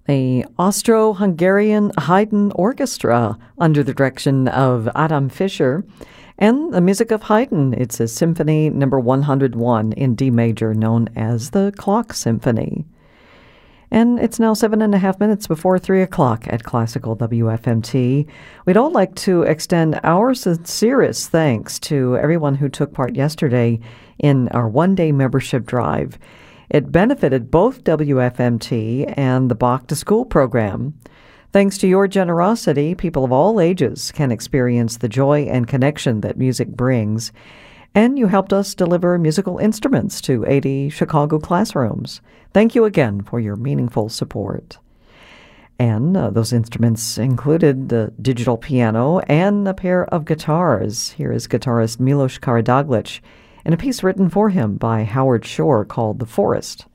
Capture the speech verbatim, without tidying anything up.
a Austro-Hungarian Haydn orchestra under the direction of Adam Fischer, and the music of Haydn. It's a symphony number one hundred one in D major, known as the Clock Symphony. And it's now seven and a half minutes before three o'clock at Classical W F M T. We'd all like to extend our sincerest thanks to everyone who took part yesterday in our one-day membership drive. It benefited both W F M T and the Bach to School program. Thanks to your generosity, people of all ages can experience the joy and connection that music brings. And you helped us deliver musical instruments to eighty Chicago classrooms. Thank you again for your meaningful support. And uh, those instruments included the digital piano and a pair of guitars. Here is guitarist Milos Karadaglic, and a piece written for him by Howard Shore called The Forest.